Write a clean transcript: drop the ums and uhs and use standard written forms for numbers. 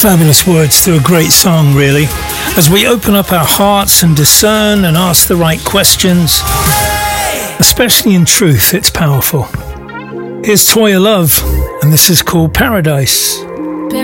Fabulous words to a great song, really. As we open up our hearts and discern and ask the right questions, especially in truth, it's powerful. Here's Toya Love, and this is called Paradise.